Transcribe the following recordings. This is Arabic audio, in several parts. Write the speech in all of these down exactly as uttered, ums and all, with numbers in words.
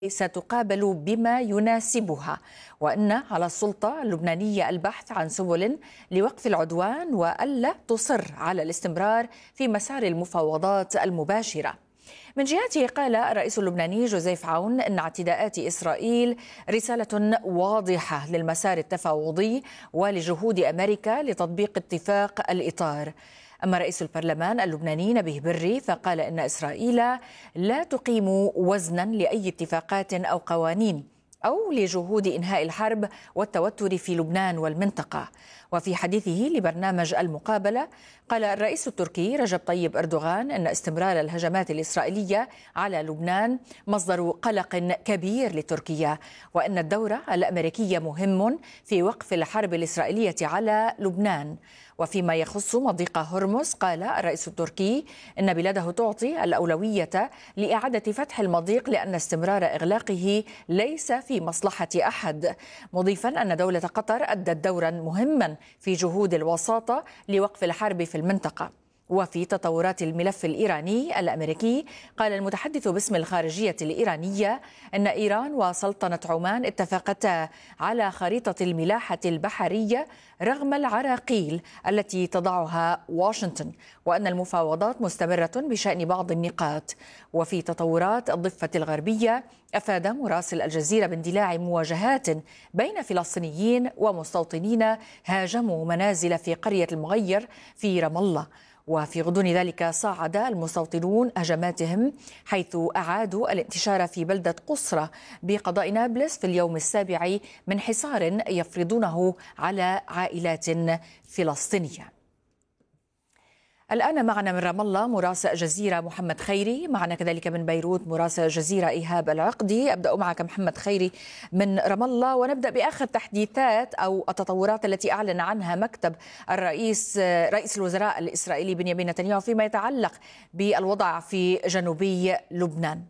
ستقابل بما يناسبها، وأن على السلطة اللبنانية البحث عن سبل لوقف العدوان وألا تصر على الاستمرار في مسار المفاوضات المباشرة. من جهته قال الرئيس اللبناني جوزيف عون أن اعتداءات إسرائيل رسالة واضحة للمسار التفاوضي ولجهود أمريكا لتطبيق اتفاق الإطار. أما رئيس البرلمان اللبناني نبيه بري فقال إن إسرائيل لا تقيم وزنا لأي اتفاقات أو قوانين أو لجهود إنهاء الحرب والتوتر في لبنان والمنطقة. وفي حديثه لبرنامج المقابلة قال الرئيس التركي رجب طيب أردوغان أن استمرار الهجمات الإسرائيلية على لبنان مصدر قلق كبير لتركيا، وأن الدور الأمريكي مهم في وقف الحرب الإسرائيلية على لبنان. وفيما يخص مضيق هرمز قال الرئيس التركي إن بلاده تعطي الأولوية لإعادة فتح المضيق لأن استمرار إغلاقه ليس في مصلحة أحد، مضيفا أن دولة قطر أدت دورا مهما في جهود الوساطة لوقف الحرب في المنطقة. وفي تطورات الملف الإيراني الأمريكي قال المتحدث باسم الخارجية الإيرانية أن إيران وسلطنة عمان اتفقتا على خريطة الملاحة البحرية رغم العراقيل التي تضعها واشنطن، وأن المفاوضات مستمرة بشأن بعض النقاط. وفي تطورات الضفة الغربية أفاد مراسل الجزيرة باندلاع مواجهات بين فلسطينيين ومستوطنين هاجموا منازل في قرية المغير في رام الله. وفي غضون ذلك صاعد المستوطنون هجماتهم حيث أعادوا الانتشار في بلدة قصرة بقضاء نابلس في اليوم السابع من حصار يفرضونه على عائلات فلسطينية. الآن معنا من رام الله مراسل جزيرة محمد خيري، معنا كذلك من بيروت مراسل جزيرة إيهاب العقدي. أبدأ معك محمد خيري من رام الله، ونبدأ بآخر تحديثات أو التطورات التي أعلن عنها مكتب الرئيس رئيس الوزراء الإسرائيلي بنيامين نتنياهو فيما يتعلق بالوضع في جنوبي لبنان.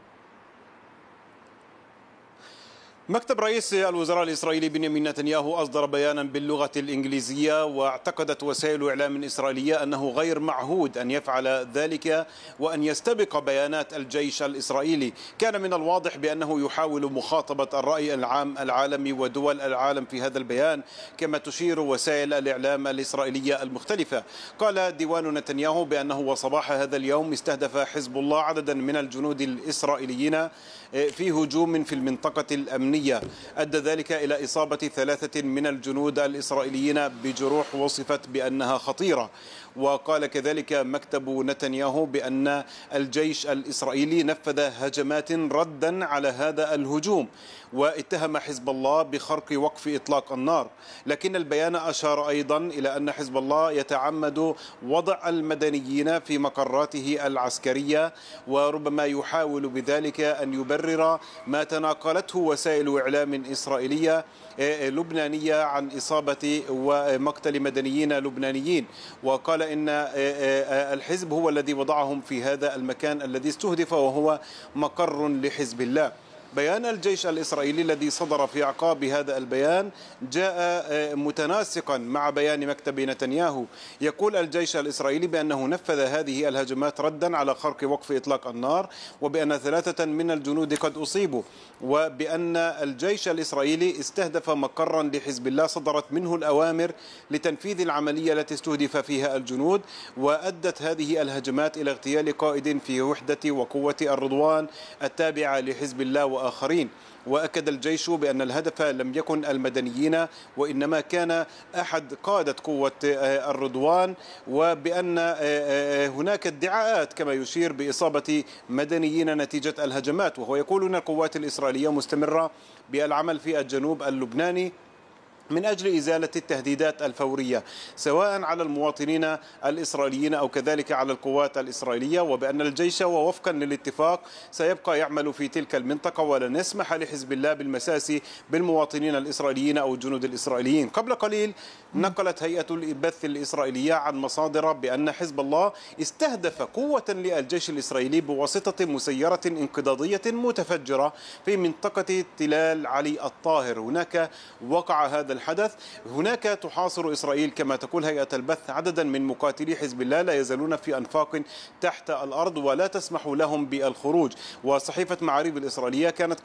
مكتب رئيس الوزراء الإسرائيلي بنيامين نتنياهو أصدر بيانا باللغة الإنجليزية، واعتقدت وسائل إعلام إسرائيلية أنه غير معهود أن يفعل ذلك وأن يستبق بيانات الجيش الإسرائيلي. كان من الواضح بأنه يحاول مخاطبة الرأي العام العالمي ودول العالم في هذا البيان، كما تشير وسائل الإعلام الإسرائيلية المختلفة. قال ديوان نتنياهو بأنه وصباح هذا اليوم استهدف حزب الله عددا من الجنود الإسرائيليين في هجوم في المنطقة الأمنية أدى ذلك إلى إصابة ثلاثة من الجنود الإسرائيليين بجروح وصفت بأنها خطيرة. وقال كذلك مكتب نتنياهو بأن الجيش الإسرائيلي نفذ هجمات ردا على هذا الهجوم، واتهم حزب الله بخرق وقف إطلاق النار. لكن البيان أشار أيضا إلى أن حزب الله يتعمد وضع المدنيين في مقراته العسكرية، وربما يحاول بذلك أن يبرر ما تناقلته وسائل إعلام إسرائيلية لبنانية عن إصابة ومقتل مدنيين لبنانيين. وقال إن الحزب هو الذي وضعهم في هذا المكان الذي استهدف وهو مقر لحزب الله. بيان الجيش الإسرائيلي الذي صدر في أعقاب هذا البيان جاء متناسقا مع بيان مكتب نتنياهو. يقول الجيش الإسرائيلي بأنه نفذ هذه الهجمات ردا على خرق وقف إطلاق النار، وبأن ثلاثة من الجنود قد أصيبوا، وبأن الجيش الإسرائيلي استهدف مقرا لحزب الله صدرت منه الأوامر لتنفيذ العملية التي استهدف فيها الجنود، وأدت هذه الهجمات إلى اغتيال قائد في وحدة وقوة الرضوان التابعة لحزب الله وآخرين. وأكد الجيش بأن الهدف لم يكن المدنيين وإنما كان أحد قادة قوة الرضوان، وبأن هناك ادعاءات كما يشير بإصابة مدنيين نتيجة الهجمات. وهو يقول أن القوات الإسرائيلية مستمرة بالعمل في الجنوب اللبناني من أجل إزالة التهديدات الفورية سواء على المواطنين الإسرائيليين أو كذلك على القوات الإسرائيلية، وبأن الجيش ووفقا للاتفاق سيبقى يعمل في تلك المنطقة ولن يسمح لحزب الله بالمساس بالمواطنين الإسرائيليين أو الجنود الإسرائيليين. قبل قليل نقلت هيئة البث الإسرائيلية عن مصادر بأن حزب الله استهدف قوة للجيش الإسرائيلي بواسطة مسيرة انقضاضية متفجرة في منطقة تلال علي الطاهر. هناك وقع هذا الحدث. هناك تحاصر إسرائيل كما تقول هيئة البث عددا من مقاتلي حزب الله لا يزالون في أنفاق تحت الأرض ولا تسمح لهم بالخروج. وصحيفة معاريب الإسرائيلية كانت